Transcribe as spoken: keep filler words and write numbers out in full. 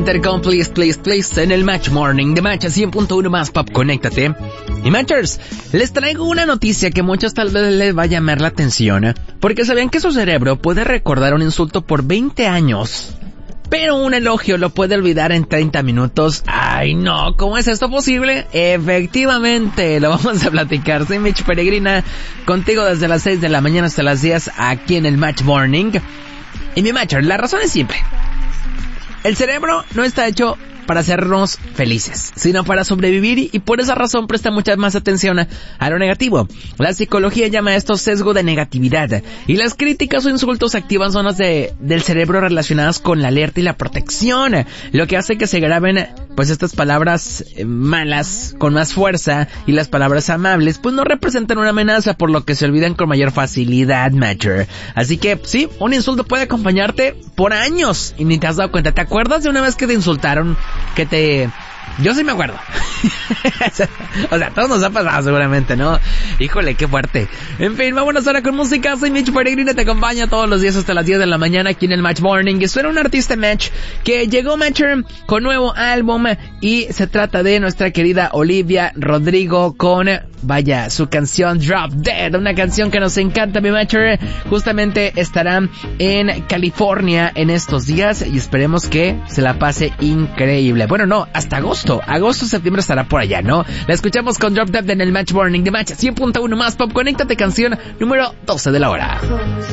Carpenter con Please, Please, Please en el Match Morning de Match cien punto uno más Pop, conéctate. Y Matchers, les traigo una noticia que muchos tal vez les va a llamar la atención, porque sabían que su cerebro puede recordar un insulto por veinte años, pero un elogio lo puede olvidar en treinta minutos. Ay no, ¿cómo es esto posible? Efectivamente, lo vamos a platicar. Soy Mitch Peregrina, contigo desde las seis de la mañana hasta las diez aquí en el Match Morning. Y mi Matcher, la razón es simple. El cerebro no está hecho para hacernos felices, sino para sobrevivir, y por esa razón presta mucha más atención a, a lo negativo. La psicología llama esto sesgo de negatividad, y las críticas o insultos activan zonas de, del cerebro relacionadas con la alerta y la protección, lo que hace que se graben pues estas palabras eh, malas con más fuerza, y las palabras amables pues no representan una amenaza, por lo que se olvidan con mayor facilidad, Matcher. Así que sí, un insulto puede acompañarte por años y ni te has dado cuenta. ¿Te acuerdas de una vez que te insultaron? Que te... Yo sí me acuerdo. O sea, a todos nos ha pasado seguramente, ¿no? Híjole, qué fuerte. En fin, vámonos ahora con música. Soy Mitch Peregrina, te acompaña todos los días hasta las diez de la mañana aquí en el Match Morning. Y suena un artista Match que llegó, Matcher, con nuevo álbum, y se trata de nuestra querida Olivia Rodrigo con, vaya, su canción Drop Dead, una canción que nos encanta, mi Matcher. Justamente estará en California en estos días y esperemos que se la pase increíble. Bueno, no, hasta agosto. Agosto, septiembre estará por allá, ¿no? La escuchamos con Drop Dead en el Match Morning de Match cien punto uno más Pop. Conéctate, canción número doce de la hora.